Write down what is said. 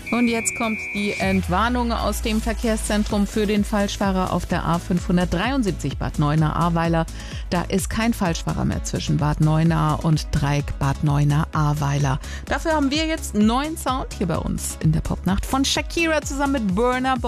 Und jetzt kommt die Entwarnung aus dem Verkehrszentrum für den Falschfahrer auf der A573 Bad Neuenahr-Ahrweiler. Da ist kein Falschfahrer mehr zwischen Bad Neuenahr und Dreieck Bad Neuenahr-Ahrweiler. Dafür haben wir jetzt neuen Sound hier bei uns in der Popnacht von Shakira zusammen mit Burna Boy.